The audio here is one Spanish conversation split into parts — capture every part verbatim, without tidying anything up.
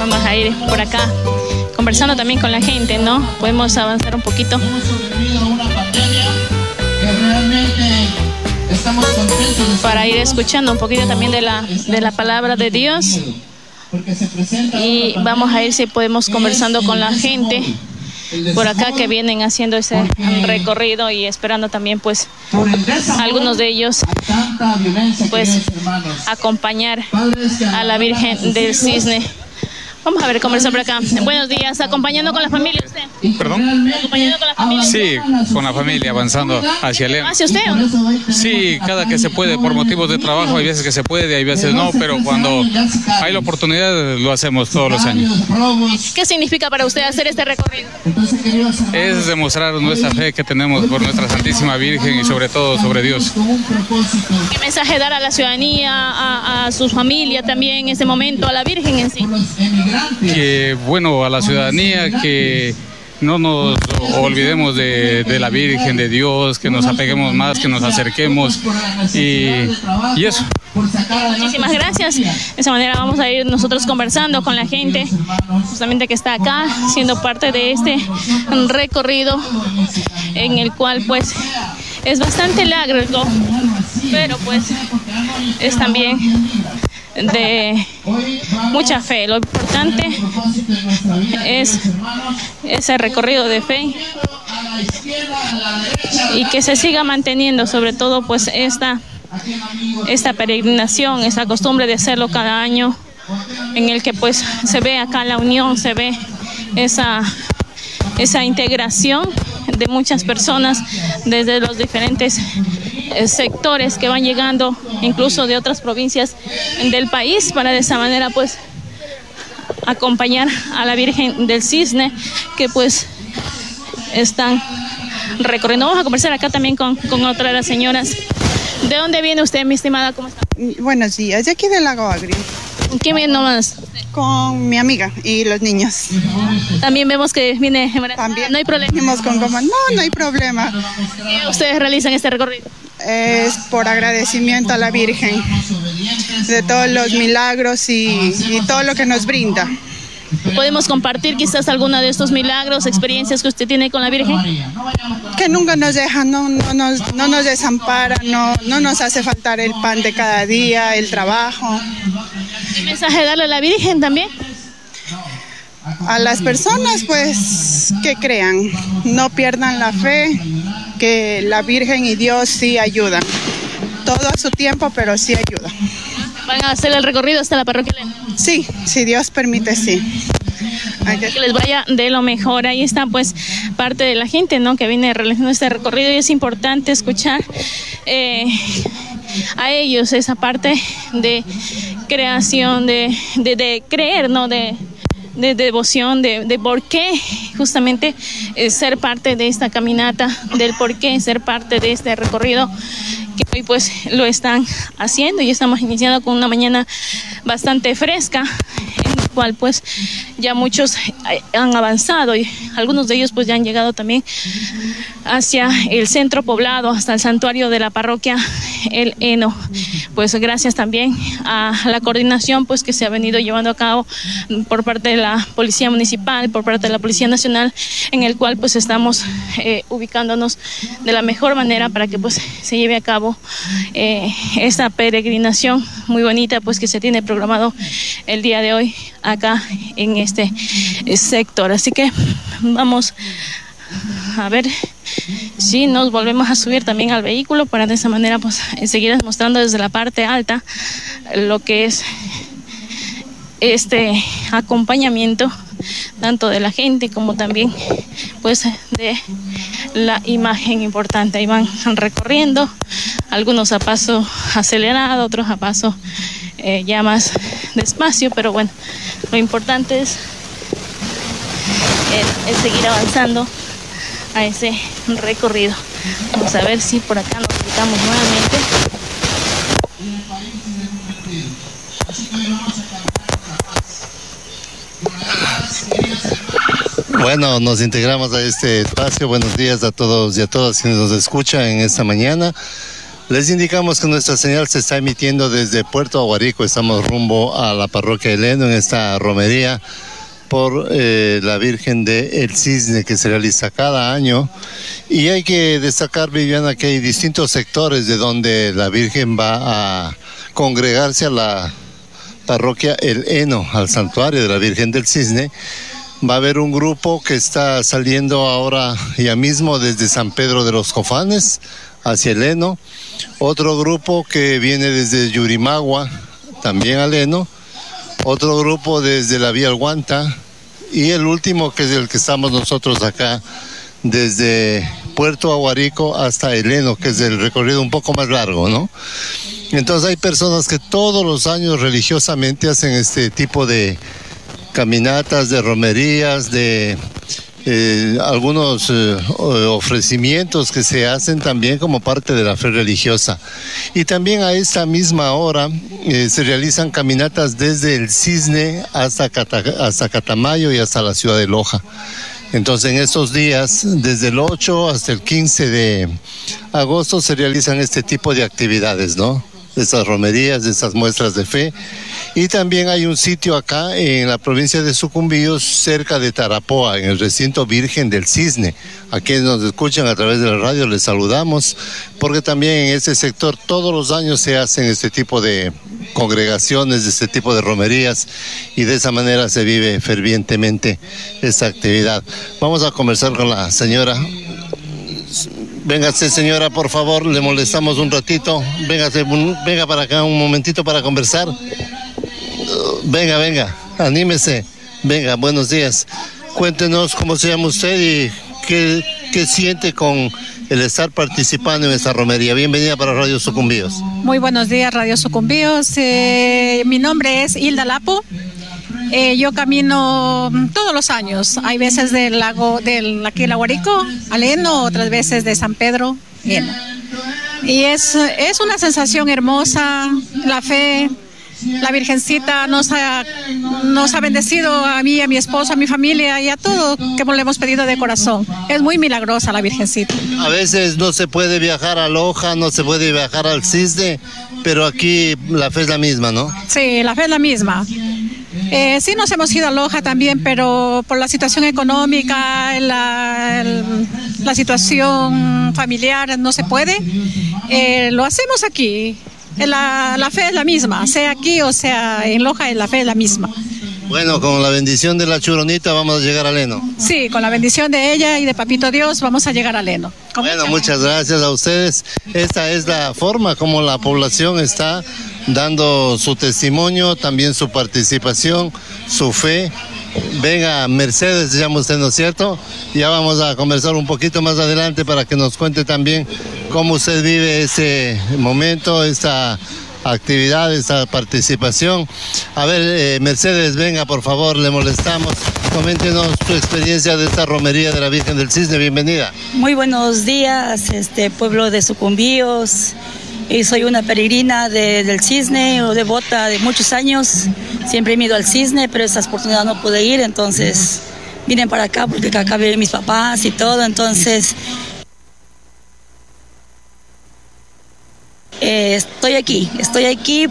vamos a ir por acá conversando también con la gente, ¿no? Podemos avanzar un poquito. Para ir escuchando un poquito también de la, de la palabra de Dios. Y vamos a ir si podemos conversando con la gente por acá que vienen haciendo ese recorrido y esperando también pues algunos de ellos pues acompañar a la Virgen del Cisne. Vamos a ver, conversar por acá. Buenos días, ¿acompañando con la familia usted? ¿Perdón? ¿Acompañando con la familia? Sí, con la familia, avanzando hacia el... ¿Hacia usted o no? Sí, cada que se puede, por motivos de trabajo, hay veces que se puede, hay veces no, pero cuando hay la oportunidad lo hacemos todos los años. ¿Qué significa para usted hacer este recorrido? Es demostrar nuestra fe que tenemos por nuestra Santísima Virgen y sobre todo sobre Dios. ¿Qué mensaje dar a la ciudadanía, a, a su familia también en este momento, a la Virgen en sí? Que bueno, a la ciudadanía que no nos olvidemos de, de la Virgen, de Dios, que nos apeguemos más, que nos acerquemos y, y eso. Muchísimas gracias. De esa manera vamos a ir nosotros conversando con la gente justamente que está acá, siendo parte de este recorrido en el cual pues es bastante largo, pero pues es también de mucha fe. Lo importante es ese recorrido de fe y que se siga manteniendo, sobre todo pues esta esta peregrinación, esa costumbre de hacerlo cada año, en el que pues se ve acá la unión, se ve esa esa integración de muchas personas desde los diferentes eh, sectores que van llegando, incluso de otras provincias del país, para de esa manera pues acompañar a la Virgen del Cisne, que pues están recorriendo. Vamos a conversar acá también con, con otra de las señoras. ¿De dónde viene usted, mi estimada? ¿Cómo está? Buenos días, de aquí del Lago Agrio. ¿Con quién viene nomás? Con mi amiga y los niños. También vemos que viene embarazada. También. No hay problema. Venimos con goma. No, no hay problema. ¿Ustedes realizan este recorrido? Es por agradecimiento a la Virgen de todos los milagros y, y todo lo que nos brinda. ¿Podemos compartir quizás alguna de estos milagros, experiencias que usted tiene con la Virgen? Que nunca nos deja, no, no, nos, no nos desampara, no, no nos hace faltar el pan de cada día, el trabajo. ¿Qué mensaje darle a la Virgen también? A las personas pues que crean, no pierdan la fe, que la Virgen y Dios sí ayudan. Todo a su tiempo, pero sí ayudan. ¿Van a hacer el recorrido hasta la parroquia? Sí, si Dios permite, sí. Que les vaya de lo mejor. Ahí está pues parte de la gente, ¿no?, que viene realizando este recorrido, y es importante escuchar eh, a ellos esa parte de creación, de, de, de creer, ¿no?, de, de, de devoción, de, de por qué justamente eh, ser parte de esta caminata, del por qué ser parte de este recorrido, que hoy pues lo están haciendo, y estamos iniciando con una mañana bastante fresca, en la cual pues ya muchos han avanzado y algunos de ellos pues ya han llegado también hacia el centro poblado, hasta el santuario de la parroquia El Heno. Pues gracias también a la coordinación pues que se ha venido llevando a cabo por parte de la Policía Municipal, por parte de la Policía Nacional, en el cual pues estamos eh, ubicándonos de la mejor manera para que pues se lleve a cabo eh, esta peregrinación muy bonita pues que se tiene programado el día de hoy acá en este sector. Así que vamos a ver si nos volvemos a subir también al vehículo para de esa manera pues seguir mostrando desde la parte alta lo que es este acompañamiento tanto de la gente como también pues de la imagen importante. Ahí van recorriendo, algunos a paso acelerado, otros a paso eh, ya más despacio, pero bueno, lo importante es, es, es seguir avanzando a ese recorrido. Vamos a ver si por acá nos ubicamos nuevamente. Bueno, nos integramos a este espacio. Buenos días a todos y a todas quienes nos escuchan en esta mañana. Les indicamos que nuestra señal se está emitiendo desde Puerto Aguarico. Estamos rumbo a la parroquia de Leno en esta romería por eh, la Virgen del Cisne que se realiza cada año. Y hay que destacar, Viviana, que hay distintos sectores de donde la Virgen va a congregarse a la parroquia El Heno, al santuario de la Virgen del Cisne. Va a haber un grupo que está saliendo ahora ya mismo desde San Pedro de los Cofanes hacia el Heno, otro grupo que viene desde Yurimagua, también al Heno, otro grupo desde la Vía Alguanta, y el último que es el que estamos nosotros acá, desde Puerto Aguarico hasta el Heno, que es el recorrido un poco más largo, ¿no? Entonces hay personas que todos los años religiosamente hacen este tipo de caminatas, de romerías, de eh, algunos eh, ofrecimientos que se hacen también como parte de la fe religiosa. Y también a esta misma hora eh, se realizan caminatas desde el Cisne hasta, Cata, hasta Catamayo y hasta la ciudad de Loja. Entonces en estos días, desde el ocho hasta el quince de agosto, se realizan este tipo de actividades, ¿no? De estas romerías, de estas muestras de fe. Y también hay un sitio acá en la provincia de Sucumbíos, cerca de Tarapoa, en el recinto Virgen del Cisne. A quienes nos escuchan a través de la radio les saludamos, porque también en este sector todos los años se hacen este tipo de congregaciones, este tipo de romerías, y de esa manera se vive fervientemente esta actividad. Vamos a conversar con la señora. Véngase, señora, por favor, le molestamos un ratito. Véngase, venga para acá un momentito para conversar. Venga, venga, anímese. Venga, buenos días. Cuéntenos cómo se llama usted y qué, qué siente con el estar participando en esta romería. Bienvenida para Radio Sucumbíos. Muy buenos días, Radio Sucumbíos. Eh, mi nombre es Hilda Lapo. Eh, yo camino todos los años. Hay veces del lago, del aquí el Aguarico, al Heno, otras veces de San Pedro, Heno. Y es, es una sensación hermosa, la fe. La Virgencita nos ha, nos ha bendecido a mí, a mi esposo, a mi familia y a todo que le hemos pedido de corazón. Es muy milagrosa la Virgencita. A veces no se puede viajar a Loja, no se puede viajar al Cisne, pero aquí la fe es la misma, ¿no? Sí, la fe es la misma. Eh, sí nos hemos ido a Loja también, pero por la situación económica, la, el, la situación familiar no se puede. Eh, lo hacemos aquí. La, la fe es la misma, sea aquí o sea en Loja, la fe es la misma. Bueno, con la bendición de la Churonita vamos a llegar a Leno. Sí, con la bendición de ella y de Papito Dios vamos a llegar a Leno. Bueno, muchas gracias a ustedes. Esta es la forma como la población está dando su testimonio, también su participación, su fe. Venga, Mercedes, se llama usted, ¿no es cierto? Ya vamos a conversar un poquito más adelante para que nos cuente también cómo usted vive este momento, esta actividad, esta participación. A ver, eh, Mercedes, venga, por favor, le molestamos. Coméntenos tu experiencia de esta romería de la Virgen del Cisne. Bienvenida. Muy buenos días, este pueblo de Sucumbíos. Y soy una peregrina de, del Cisne, o devota de muchos años. Siempre he ido al Cisne, pero esta oportunidad no pude ir, entonces vine para acá porque acá viven mis papás y todo, entonces eh, estoy aquí, estoy aquí.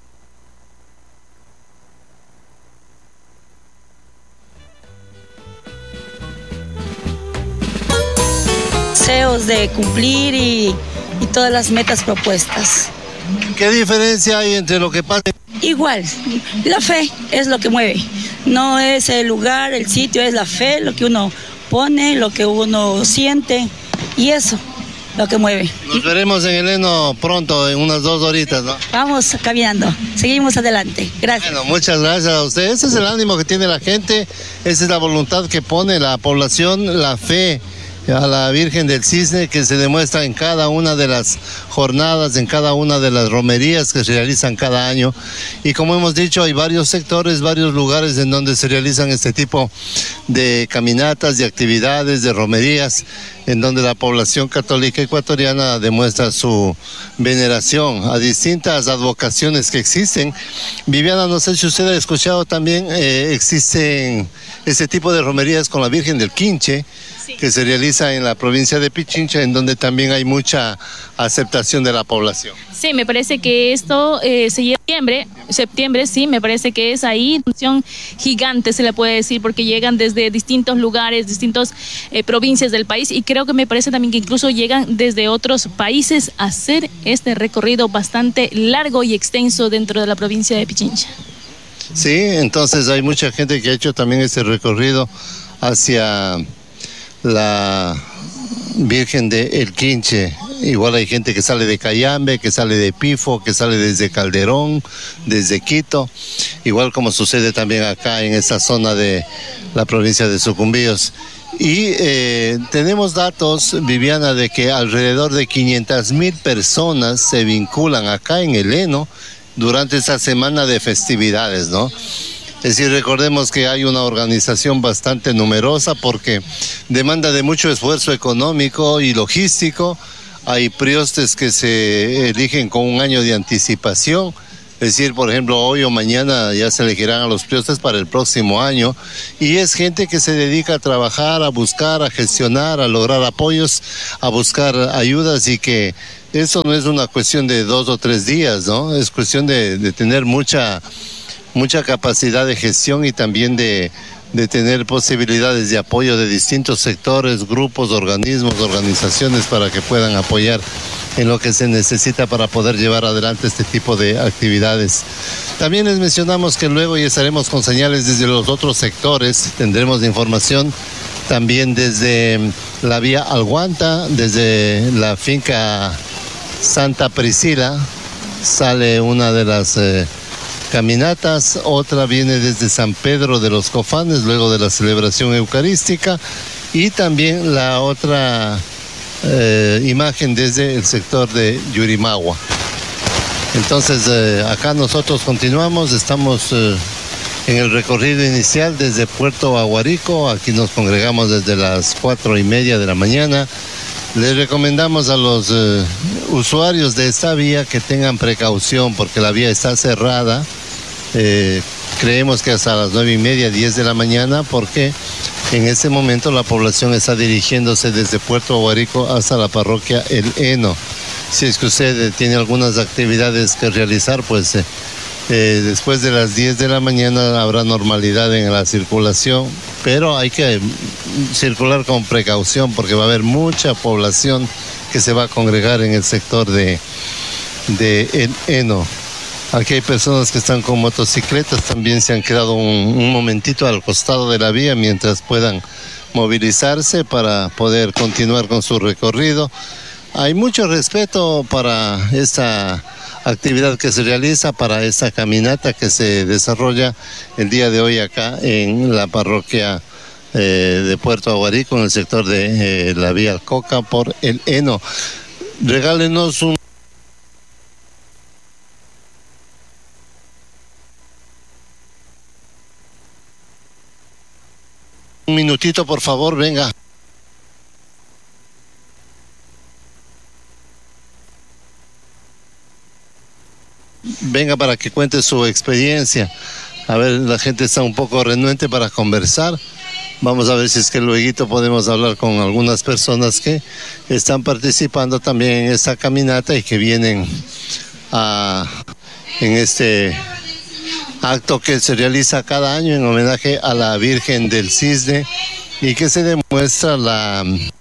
Deseos de cumplir y, y todas las metas propuestas. ¿Qué diferencia hay entre lo que pasa? Igual, la fe es lo que mueve, no es el lugar, el sitio, es la fe, lo que uno pone, lo que uno siente y eso, lo que mueve. Nos veremos en el Heno pronto, en unas dos horitas, ¿no? Vamos caminando, seguimos adelante, gracias. Bueno, muchas gracias a ustedes, ese es el ánimo que tiene la gente, esa es la voluntad que pone la población, la fe a la Virgen del Cisne, que se demuestra en cada una de las jornadas, en cada una de las romerías que se realizan cada año. Y como hemos dicho, hay varios sectores, varios lugares en donde se realizan este tipo de caminatas, de actividades, de romerías, en donde la población católica ecuatoriana demuestra su veneración a distintas advocaciones que existen. Viviana, no sé si usted ha escuchado también, eh, existen este tipo de romerías con la Virgen del Quinche. Sí. que se realiza en la provincia de Pichincha, en donde también hay mucha aceptación de la población. Sí, me parece que esto eh, se lleva septiembre, septiembre, sí, me parece que es ahí, función gigante se le puede decir, porque llegan desde distintos lugares, distintas eh, provincias del país, y creo que me parece también que incluso llegan desde otros países a hacer este recorrido bastante largo y extenso dentro de la provincia de Pichincha. Sí, entonces hay mucha gente que ha hecho también ese recorrido hacia la Virgen de El Quinche. Igual hay gente que sale de Cayambe, que sale de Pifo, que sale desde Calderón, desde Quito, igual como sucede también acá en esta zona de la provincia de Sucumbíos. Y eh, tenemos datos, Viviana, de que alrededor de quinientas mil personas se vinculan acá en el Eno durante esta semana de festividades, ¿no? Es decir, recordemos que hay una organización bastante numerosa porque demanda de mucho esfuerzo económico y logístico. Hay priostes que se eligen con un año de anticipación. Es decir, por ejemplo, hoy o mañana ya se elegirán a los priostes para el próximo año. Y es gente que se dedica a trabajar, a buscar, a gestionar, a lograr apoyos, a buscar ayudas, y que eso no es una cuestión de dos o tres días, ¿no? Es cuestión de, de tener mucha... mucha capacidad de gestión y también de, de tener posibilidades de apoyo de distintos sectores, grupos, organismos, organizaciones para que puedan apoyar en lo que se necesita para poder llevar adelante este tipo de actividades. También les mencionamos que luego ya estaremos con señales desde los otros sectores, tendremos información también desde la vía Alguanta, desde la finca Santa Priscila, sale una de las... Eh, caminatas, otra viene desde San Pedro de los Cofanes, luego de la celebración eucarística, y también la otra eh, imagen desde el sector de Yurimagua. Entonces, eh, acá nosotros continuamos, estamos eh, en el recorrido inicial desde Puerto Aguarico, aquí nos congregamos desde las cuatro y media de la mañana. Les recomendamos a los eh, usuarios de esta vía que tengan precaución porque la vía está cerrada. Eh, creemos que hasta las nueve y media, diez de la mañana, porque en ese momento la población está dirigiéndose desde Puerto Aguarico hasta la parroquia El Eno. Si es que usted tiene algunas actividades que realizar, pues eh, eh, después de las diez de la mañana habrá normalidad en la circulación, pero hay que circular con precaución porque va a haber mucha población que se va a congregar en el sector de, de El Eno. Aquí hay personas que están con motocicletas, también se han quedado un, un momentito al costado de la vía mientras puedan movilizarse para poder continuar con su recorrido. Hay mucho respeto para esta actividad que se realiza, para esta caminata que se desarrolla el día de hoy acá en la parroquia eh, de Puerto Aguarico, en el sector de eh, la vía Alcoca por El Eno. Regálenos un Un minutito, por favor, venga. Venga para que cuente su experiencia. A ver, la gente está un poco renuente para conversar. Vamos a ver si es que luego podemos hablar con algunas personas que están participando también en esta caminata y que vienen a, en este acto que se realiza cada año en homenaje a la Virgen del Cisne y que se demuestra la